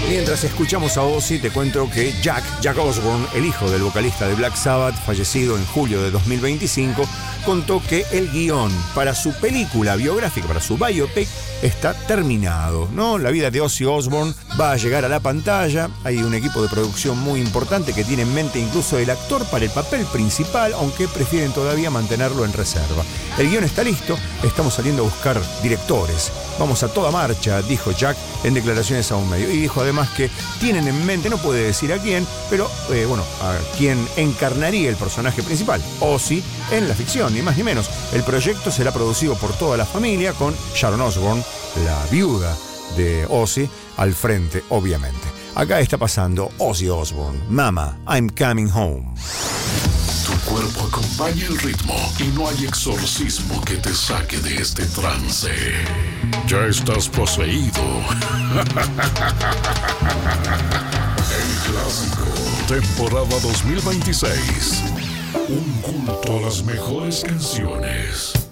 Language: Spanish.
Mientras escuchamos a Ozzy, te cuento que Jack Osbourne, el hijo del vocalista de Black Sabbath, fallecido en julio de 2025, contó que el guión para su película biográfica, para su biopic, está terminado, ¿no? La vida de Ozzy Osbourne va a llegar a la pantalla. Hay un equipo de producción muy importante que tiene en mente incluso el actor para el papel principal, aunque prefieren todavía mantenerlo en reserva. El guión está listo, estamos saliendo a buscar directores. Vamos a toda marcha, dijo Jack en declaraciones a un medio. Y dijo además que tienen en mente, no puede decir a quién, pero a quien encarnaría el personaje principal, Ozzy, en la ficción, ni más ni menos. El proyecto será producido por toda la familia, con Sharon Osbourne, la viuda de Ozzy, al frente, obviamente. Acá está pasando Ozzy Osbourne, Mama, I'm Coming Home. Tu cuerpo acompaña el ritmo y no hay exorcismo que te saque de este trance. Ya estás poseído. El clásico, temporada 2026. Un culto a las mejores canciones.